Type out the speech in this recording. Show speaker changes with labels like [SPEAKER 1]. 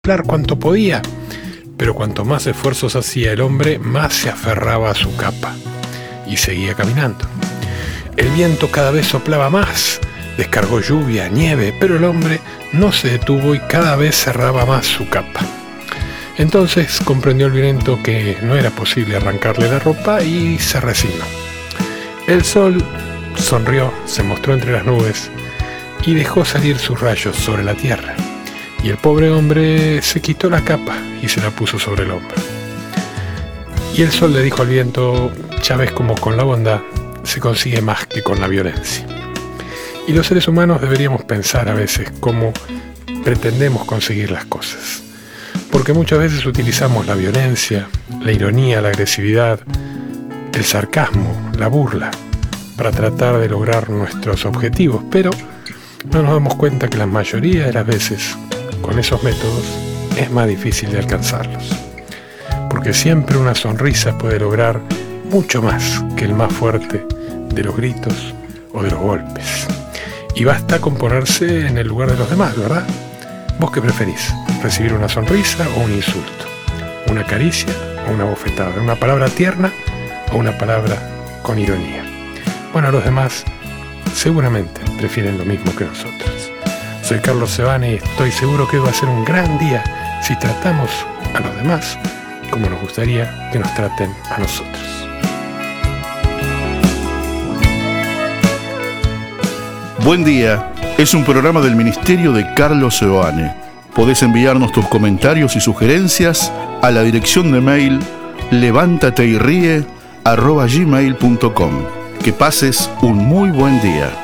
[SPEAKER 1] soplar cuanto podía, pero cuanto más esfuerzos hacía el hombre, más se aferraba a su capa y seguía caminando. El viento cada vez soplaba más, descargó lluvia, nieve, pero el hombre no se detuvo y cada vez cerraba más su capa. Entonces comprendió el viento que no era posible arrancarle la ropa y se resignó. El sol sonrió, se mostró entre las nubes y dejó salir sus rayos sobre la tierra. Y el pobre hombre se quitó la capa y se la puso sobre el hombro. Y el sol le dijo al viento: ya ves cómo con la bondad se consigue más que con la violencia. Y los seres humanos deberíamos pensar a veces cómo pretendemos conseguir las cosas. Porque muchas veces utilizamos la violencia, la ironía, la agresividad, el sarcasmo, la burla, para tratar de lograr nuestros objetivos, pero no nos damos cuenta que la mayoría de las veces con esos métodos es más difícil de alcanzarlos, porque siempre una sonrisa puede lograr mucho más que el más fuerte de los gritos o de los golpes. Y basta con ponerse en el lugar de los demás, ¿verdad? ¿Vos qué preferís? ¿Recibir una sonrisa o un insulto? ¿Una caricia o una bofetada? ¿Una palabra tierna o una palabra con ironía? Bueno, los demás seguramente prefieren lo mismo que nosotros. Soy Carlos Sebane y estoy seguro que va a ser un gran día si tratamos a los demás como nos gustaría que nos traten a nosotros.
[SPEAKER 2] Buen día, es un programa del Ministerio de Carlos Sebane. Podés enviarnos tus comentarios y sugerencias a la dirección de mail levántateyrie@gmail.com. Que pases un muy buen día.